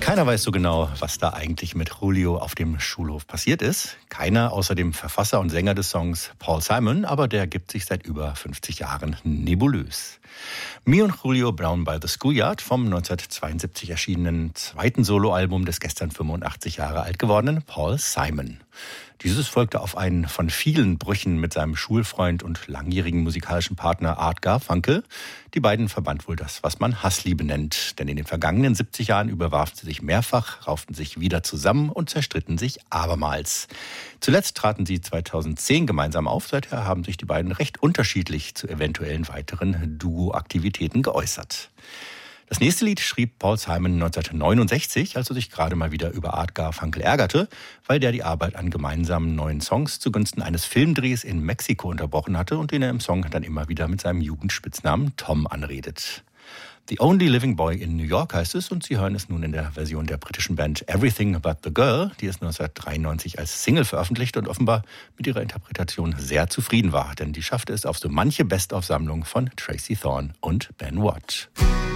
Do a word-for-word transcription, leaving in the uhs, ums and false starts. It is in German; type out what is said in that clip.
Keiner weiß so genau, was da eigentlich mit Julio auf dem Schulhof passiert ist. Keiner außer dem Verfasser und Sänger des Songs Paul Simon, aber der gibt sich seit über fünfzig Jahren nebulös. Me und Julio Brown by the Schoolyard vom neunzehnhundertzweiundsiebzig erschienenen zweiten Soloalbum des gestern fünfundachtzig Jahre alt gewordenen Paul Simon. Dieses folgte auf einen von vielen Brüchen mit seinem Schulfreund und langjährigen musikalischen Partner Art Garfunkel. Die beiden verband wohl das, was man Hassliebe nennt. Denn in den vergangenen siebzig Jahren überwarfen sie sich mehrfach, rauften sich wieder zusammen und zerstritten sich abermals. Zuletzt traten sie zweitausendzehn gemeinsam auf. Seither haben sich die beiden recht unterschiedlich zu eventuellen weiteren Duo-Aktivitäten geäußert. Das nächste Lied schrieb Paul Simon neunzehnhundertneunundsechzig, als er sich gerade mal wieder über Art Garfunkel ärgerte, weil der die Arbeit an gemeinsamen neuen Songs zugunsten eines Filmdrehs in Mexiko unterbrochen hatte und den er im Song dann immer wieder mit seinem Jugendspitznamen Tom anredet. The Only Living Boy in New York heißt es und Sie hören es nun in der Version der britischen Band Everything But the Girl, die es neunzehnhundertdreiundneunzig als Single veröffentlicht und offenbar mit ihrer Interpretation sehr zufrieden war, denn die schaffte es auf so manche Best-of-Sammlung von Tracy Thorn und Ben Watt.